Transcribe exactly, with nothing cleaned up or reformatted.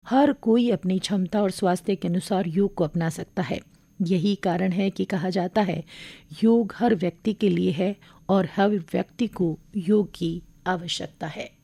हर कोई अपनी क्षमता और स्वास्थ्य के अनुसार योग को अपना सकता है। यही कारण है कि कहा जाता है योग हर व्यक्ति के लिए है और हर व्यक्ति को योग की आवश्यकता है।